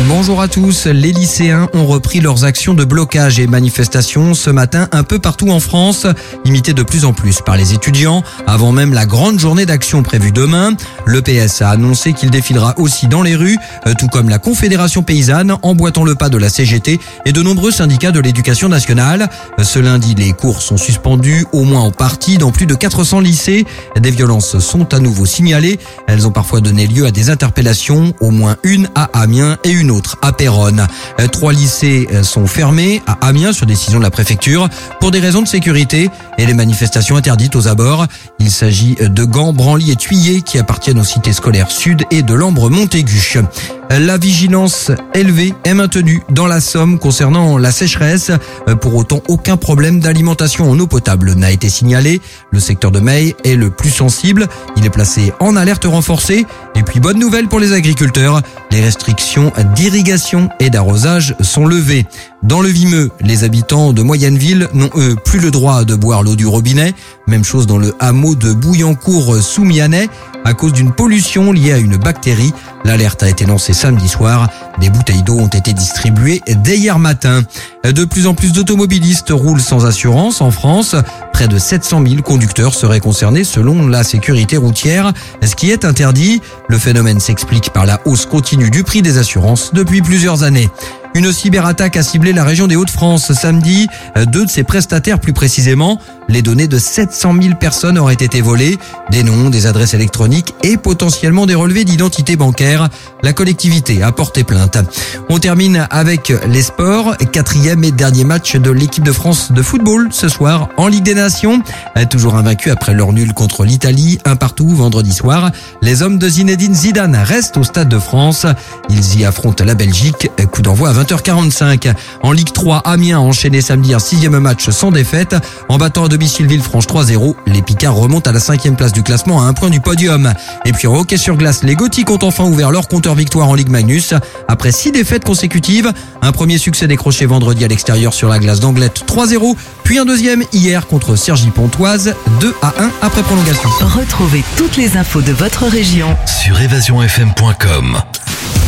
Bonjour à tous. Les lycéens ont repris leurs actions de blocage et manifestations ce matin un peu partout en France, imitées de plus en plus par les étudiants. Avant même la grande journée d'action prévue demain, le PS a annoncé qu'il défilera aussi dans les rues, tout comme la Confédération paysanne, emboîtant le pas de la CGT et de nombreux syndicats de l'éducation nationale. Ce lundi, les cours sont suspendus, au moins en partie, dans plus de 400 lycées. Des violences sont à nouveau signalées. Elles ont parfois donné lieu à des interpellations, au moins une à Amiens et une autre à Péronne. 3 lycées sont fermés à Amiens sur décision de la préfecture pour des raisons de sécurité et les manifestations interdites aux abords. Il s'agit de Gand, Branly et Thuillier qui appartiennent aux cités scolaires Sud et de l'Ambre-Montaigu. La vigilance élevée est maintenue dans la Somme concernant la sécheresse. Pour autant, aucun problème d'alimentation en eau potable n'a été signalé. Le secteur de Meille est le plus sensible. Il est placé en alerte renforcée. Et puis, bonne nouvelle pour les agriculteurs. Les restrictions d'irrigation et d'arrosage sont levées. Dans le Vimeux, les habitants de Moyenneville n'ont eux plus le droit de boire l'eau du robinet. Même chose dans le hameau de Bouillancourt-sous-Mianais à cause d'une pollution liée à une bactérie. L'alerte a été lancée samedi soir. Des bouteilles d'eau ont été distribuées dès hier matin. De plus en plus d'automobilistes roulent sans assurance en France. Près de 700 000 conducteurs seraient concernés selon la sécurité routière, ce qui est interdit. Le phénomène s'explique par la hausse continue du prix des assurances depuis plusieurs années. Une cyberattaque a ciblé la région des Hauts-de-France samedi. 2 de ses prestataires plus précisément. Les données de 700 000 personnes auraient été volées. Des noms, des adresses électroniques et potentiellement des relevés d'identité bancaire. La collectivité a porté plainte. On termine avec les sports. 4e et dernier match de l'équipe de France de football ce soir en Ligue des Nations. Toujours invaincus après leur nul contre l'Italie, 1-1 vendredi soir. Les hommes de Zinedine Zidane restent au Stade de France. Ils y affrontent la Belgique. Coup d'envoi à 20h45. En Ligue 3, Amiens a enchaîné samedi un 6e match sans défaite. En battant à domicile Villefranche 3-0, les Picards remontent à la 5e place du classement à 1 point du podium. Et puis en hockey sur glace, les Gothiques ont enfin ouvert leur compteur victoire en Ligue Magnus. Après 6 défaites consécutives, un premier succès décroché vendredi à l'extérieur sur la glace d'Anglet 3-0, puis un deuxième hier contre Cergy-Pontoise 2-1 après prolongation. Retrouvez toutes les infos de votre région sur évasionfm.com.